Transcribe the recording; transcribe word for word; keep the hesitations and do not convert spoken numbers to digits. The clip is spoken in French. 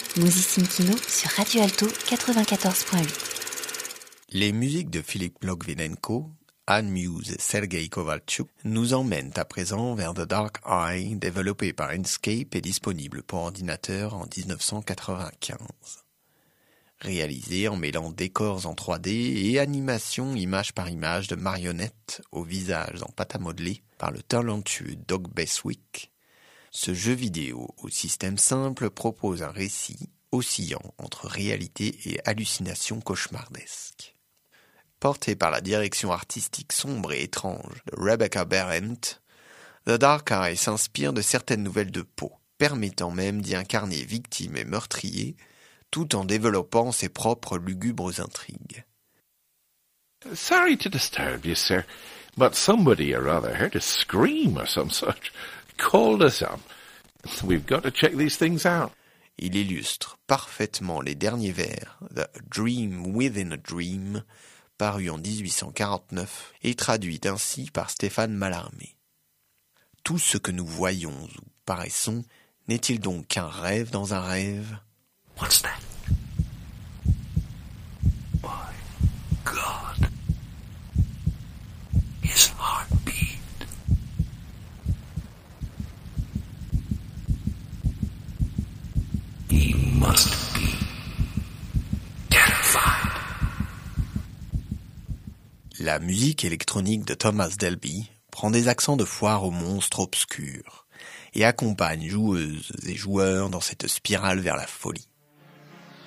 Musicine Kino sur Radio Alto quatre-vingt-quatorze point huit. Les musiques de Philippe Logvinenko, Anne Muse et Sergei Kovalchuk nous emmènent à présent vers The Dark Eye, développé par Inkscape et disponible pour ordinateur en dix-neuf cent quatre-vingt-quinze. Réalisé en mêlant décors en trois D et animation image par image de marionnettes aux visages en pâte à modeler par le talentueux Doug Beswick, ce jeu vidéo au système simple propose un récit oscillant entre réalité et hallucination cauchemardesque. Porté par la direction artistique sombre et étrange de Rebecca Berendt, The Dark Eye s'inspire de certaines nouvelles de Poe, permettant même d'y incarner victime et meurtrier, tout en développant ses propres lugubres intrigues. Sorry to disturb you, sir, but somebody or other heard a scream or some such. Called us up. We've got to check these things out. Il illustre parfaitement les derniers vers de A Dream Within a Dream, paru en dix-huit cent quarante-neuf et traduit ainsi par Stéphane Mallarmé. Tout ce que nous voyons ou paraissons n'est-il donc qu'un rêve dans un rêve? What's that? My God. His heartbeat. He must be terrified. La musique électronique de Thomas Delby prend des accents de foire aux monstres obscurs et accompagne joueuses et joueurs dans cette spirale vers la folie.